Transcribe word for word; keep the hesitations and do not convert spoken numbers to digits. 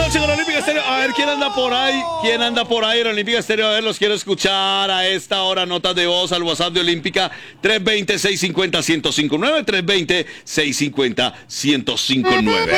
noche con Olímpica Estéreo. A ver quién anda por ahí. ¿Quién anda por ahí en Olímpica Estéreo? A ver, los quiero escuchar a esta hora. Notas de voz al WhatsApp de Olímpica tres dos cero, seis cinco cero, uno cero cinco nueve. tres dos cero, seis cinco cero, uno cero cinco nueve.